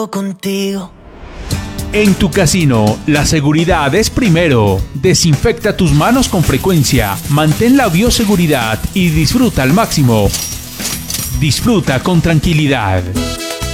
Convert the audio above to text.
contigo. En tu casino, la seguridad es primero. Desinfecta tus manos con frecuencia, mantén la bioseguridad y disfruta al máximo. Disfruta con tranquilidad.